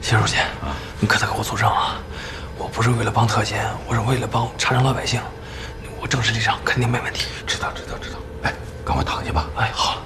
谢书记啊，你可得给我作证啊！我不是为了帮特检，我是为了帮茶城老百姓。我政治立场肯定没问题。 知道。哎，赶快躺下吧。 哎，好。